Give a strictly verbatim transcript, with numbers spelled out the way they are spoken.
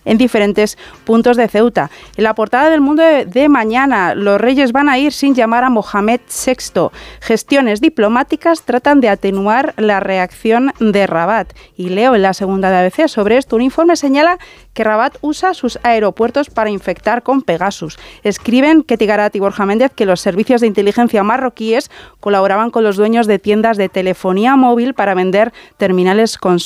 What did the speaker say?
en diferentes puntos de Ceuta. En la portada del Mundo de, de mañana, los reyes van a ir sin llamar a Mohamed sexto. Gestiones diplomáticas tratan de atenuar la reacción de Rabat. Y leo en la segunda de A B C sobre esto. Un informe señala que Rabat usa sus aeropuertos para infectar con Pegasus. Escriben Ketty Garat y Borja Méndez que los servicios de inteligencia marroquíes colaboraban con los dueños de tiendas de telefonía móvil para vender terminales con